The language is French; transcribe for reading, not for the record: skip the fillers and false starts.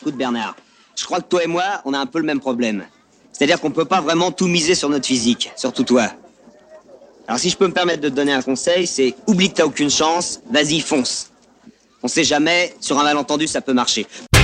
Écoute Bernard, je crois que toi et moi, on a un peu le même problème. C'est-à-dire qu'on peut pas vraiment tout miser sur notre physique, surtout toi. Alors si je peux me permettre de te donner un conseil, c'est oublie que t'as aucune chance, vas-y fonce. On sait jamais, sur un malentendu ça peut marcher.